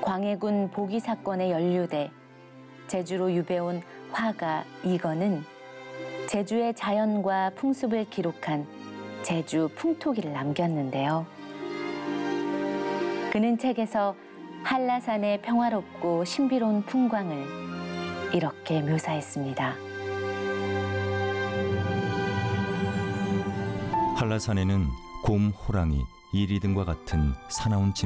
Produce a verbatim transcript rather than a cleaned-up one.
광해군 보기 사건에 연루돼 제주로 유배온 화가 이건은 제주의 자연과 풍습을 기록한 제주 풍토기를 남겼는데요. 그는 책에서 한라산의 평화롭고 신비로운 풍광을 이렇게 묘사했습니다. 한라산에는 곰, 호랑이, 이리 등과 같은 사나운 짐